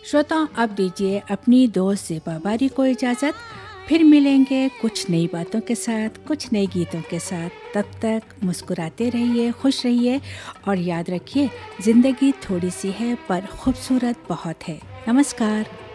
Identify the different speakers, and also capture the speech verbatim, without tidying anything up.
Speaker 1: श्रोताओं, अब दीजिए अपनी दोस्त ज़ेबा बारी को इजाज़त। फिर मिलेंगे कुछ नई बातों के साथ, कुछ नए गीतों के साथ। तब तक मुस्कुराते रहिए, खुश रहिए और याद रखिए, ज़िंदगी थोड़ी सी है पर खूबसूरत बहुत है। नमस्कार।